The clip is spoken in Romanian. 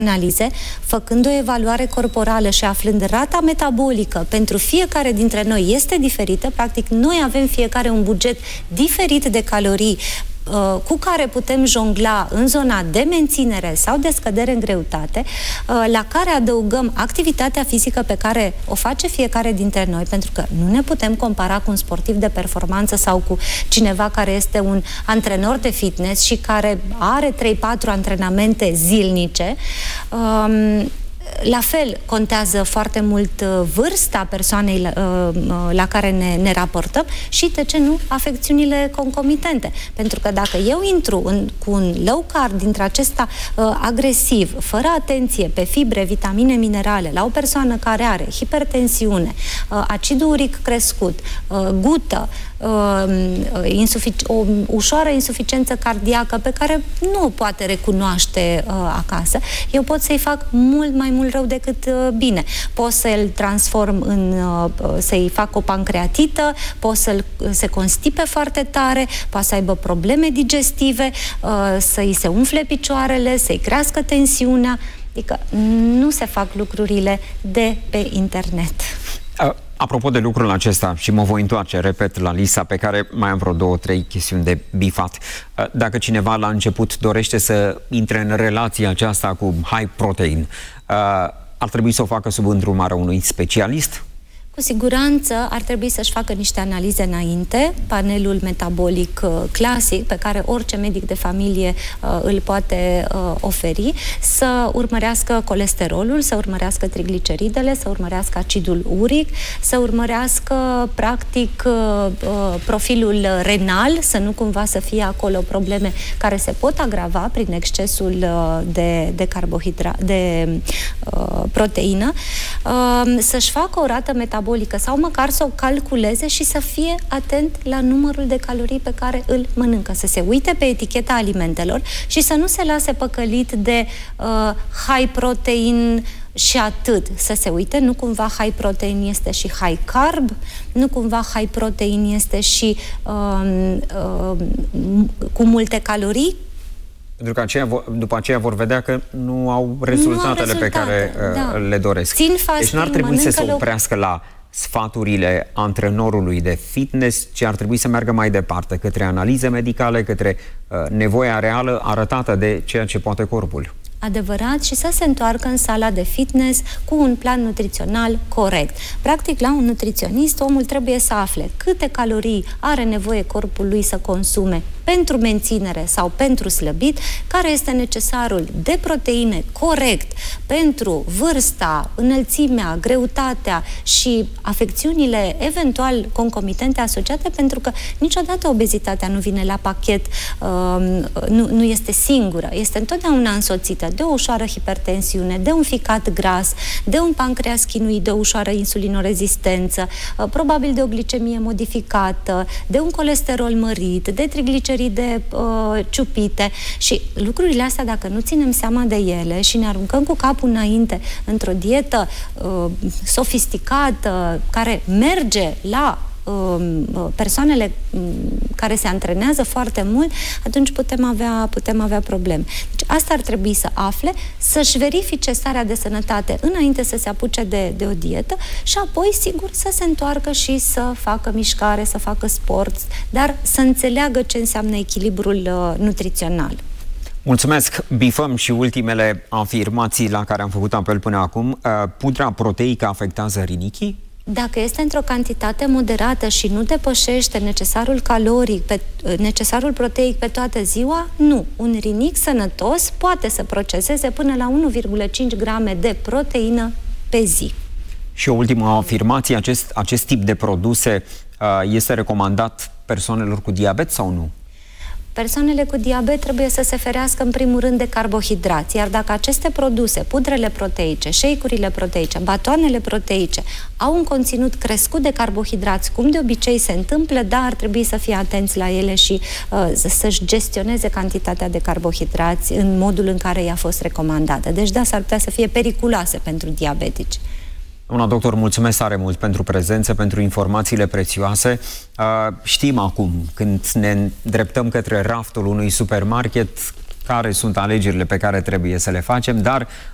analize, făcând o evaluare corporală și aflând rata metabolică pentru fiecare dintre noi este diferită, practic noi avem fiecare un buget diferit de calorii cu care putem jongla în zona de menținere sau de scădere în greutate, la care adăugăm activitatea fizică pe care o face fiecare dintre noi, pentru că nu ne putem compara cu un sportiv de performanță sau cu cineva care este un antrenor de fitness și care are 3-4 antrenamente zilnice. La fel, contează foarte mult vârsta persoanei la care ne raportăm și, de ce nu, afecțiunile concomitente. Pentru că dacă eu intru cu un low carb dintre acesta agresiv, fără atenție pe fibre, vitamine, minerale, la o persoană care are hipertensiune, acid uric crescut, gută, o ușoară insuficiență cardiacă pe care nu o poate recunoaște acasă, eu pot să-i fac mult mai mult rău decât bine. Pot să-l transform să-i fac o pancreatită, pot să se constipe foarte tare, poate să aibă probleme digestive, să-i se umfle picioarele, să-i crească tensiunea. Adică nu se fac lucrurile de pe internet. Apropo de lucrul acesta, și mă voi întoarce, repet, la lista pe care mai am vreo 2-3 chestiuni de bifat. Dacă cineva la început dorește să intre în relația aceasta cu high protein, ar trebui să o facă sub îndrumarea unui specialist? Cu siguranță ar trebui să-și facă niște analize înainte, panelul metabolic clasic, pe care orice medic de familie îl poate oferi, să urmărească colesterolul, să urmărească trigliceridele, să urmărească acidul uric, să urmărească, practic, profilul renal, să nu cumva să fie acolo probleme care se pot agrava prin excesul de carbohidrat, de proteină, să-și facă o rată metabolică sau măcar să o calculeze și să fie atent la numărul de calorii pe care îl mănâncă, să se uite pe eticheta alimentelor și să nu se lase păcălit de high protein și atât, să se uite, nu cumva high protein este și high carb, nu cumva high protein este și cu multe calorii. Pentru că după aceea vor vedea că nu au rezultatele pe care le doresc. Deci n-ar trebui să se oprească la sfaturile antrenorului de fitness, ci ar trebui să meargă mai departe, către analize medicale, către nevoia reală arătată de ceea ce poate corpul. Adevărat, și să se întoarcă în sala de fitness cu un plan nutrițional corect. Practic, la un nutriționist, omul trebuie să afle câte calorii are nevoie corpul lui să consume pentru menținere sau pentru slăbit, care este necesarul de proteine corect pentru vârsta, înălțimea, greutatea și afecțiunile eventual concomitente asociate, pentru că niciodată obezitatea nu vine la pachet, nu este singură, este întotdeauna însoțită de o ușoară hipertensiune, de un ficat gras, de un pancreas chinuit, de o ușoară insulinorezistență, probabil de o glicemie modificată, de un colesterol mărit, de trigliceride ciupite, și lucrurile astea, dacă nu ținem seama de ele și ne aruncăm cu capul înainte într-o dietă sofisticată, care merge la persoanele care se antrenează foarte mult, atunci putem avea probleme. Deci asta ar trebui să afle, să-și verifice starea de sănătate înainte să se apuce de o dietă și apoi, sigur, să se întoarcă și să facă mișcare, să facă sport, dar să înțeleagă ce înseamnă echilibrul nutrițional. Mulțumesc! Bifăm și ultimele afirmații la care am făcut apel până acum. Pudra proteică afectează rinichii? Dacă este într-o cantitate moderată și nu depășește necesarul caloric, necesarul proteic pe toată ziua, nu. Un rinic sănătos poate să proceseze până la 1,5 grame de proteină pe zi. Și o ultimă afirmație, acest tip de produse este recomandat persoanelor cu diabet sau nu? Persoanele cu diabet trebuie să se ferească în primul rând de carbohidrați, iar dacă aceste produse, pudrele proteice, shake-urile proteice, batoanele proteice, au un conținut crescut de carbohidrați, cum de obicei se întâmplă, dar ar trebui să fie atenți la ele și să-și gestioneze cantitatea de carbohidrați în modul în care i-a fost recomandată. Deci da, s-ar putea să fie periculoase pentru diabetici. Doamna doctor, mulțumesc tare mult pentru prezență, pentru informațiile prețioase. Știm acum, când ne îndreptăm către raftul unui supermarket, care sunt alegerile pe care trebuie să le facem, dar